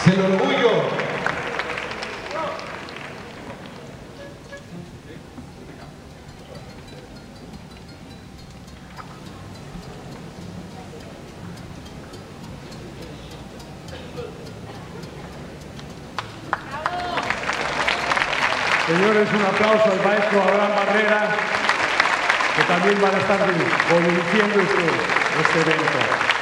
El orgullo. Señores, un aplauso al maestro Abraham Barrera, que también van a estar dirigiendo este evento.